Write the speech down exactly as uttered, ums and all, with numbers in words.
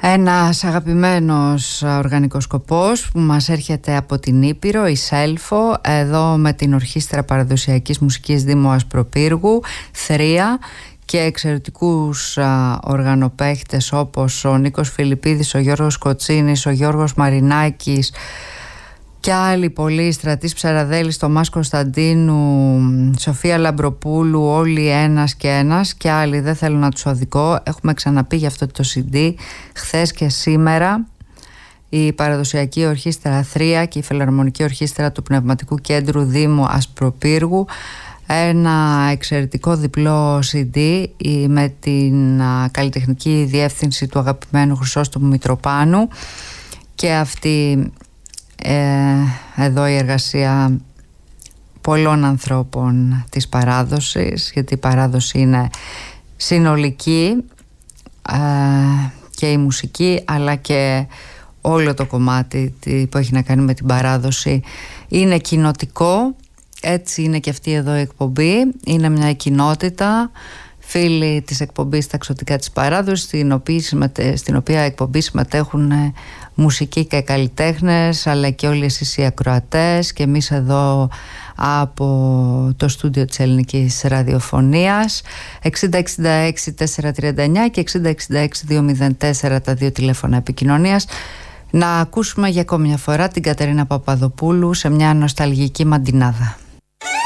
Ένας αγαπημένος οργανικός σκοπός που μας έρχεται από την Ήπειρο, η Σέλφο, εδώ με την Ορχήστρα Παραδοσιακής Μουσικής Δήμου Ασπροπύργου, Θρία, και εξαιρετικούς α, οργανοπαίχτες όπως ο Νίκος Φιλιππίδης, ο Γιώργος Κοτσίνης, ο Γιώργος Μαρινάκης και άλλοι πολλοί, Στρατής Ψαραδέλης, Τομάς Κωνσταντίνου, Σοφία Λαμπροπούλου, όλοι ένας και ένας και άλλοι, δεν θέλω να τους οδηγώ. Έχουμε ξαναπεί για αυτό το σι ντι χθες και σήμερα. Η Παραδοσιακή Ορχήστρα Θρία και η Φιλαρμονική Ορχήστρα του Πνευματικού Κέντρου Δήμου Ασπροπύργου, ένα εξαιρετικό διπλό σι ντι με την α, καλλιτεχνική διεύθυνση του αγαπημένου Χρυσόστομου Μητροπάνου, και αυτή ε, εδώ η εργασία πολλών ανθρώπων της παράδοσης, γιατί η παράδοση είναι συνολική, ε, και η μουσική αλλά και όλο το κομμάτι που έχει να κάνει με την παράδοση είναι κοινοτικό. Έτσι είναι και αυτή εδώ η εκπομπή. Είναι μια κοινότητα, φίλοι της εκπομπής Τα Εξωτικά της Παράδοσης, στην οποία, συμμετέ... στην οποία εκπομπή συμμετέχουν μουσικοί και καλλιτέχνες, αλλά και όλοι εσείς οι ακροατές, και εμείς εδώ από το στούντιο της Ελληνικής Ραδιοφωνίας. Εξήντα εξήντα έξι τετρακόσια τριάντα εννιά και εξήντα εξήντα έξι διακόσια τέσσερα τα δύο τηλέφωνα επικοινωνίας. Να ακούσουμε για ακόμη μια φορά την Κατερίνα Παπαδοπούλου σε μια νοσταλγική μαντινάδα.